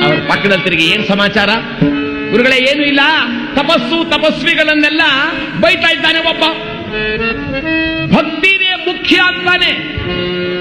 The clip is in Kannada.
ಅವ್ರ ಪಕ್ಕದಲ್ಲಿ ತಿರುಗಿ ಏನ್ ಸಮಾಚಾರ? ಗುರುಗಳೇ ಏನು ಇಲ್ಲ, ತಪಸ್ವಿಗಳನ್ನೆಲ್ಲ ಬೈತಾ ಇದ್ದಾನೆ ಒಬ್ಬ. ಭಕ್ತಿನೇ ಮುಖ್ಯ ಅಂತಾನೆ,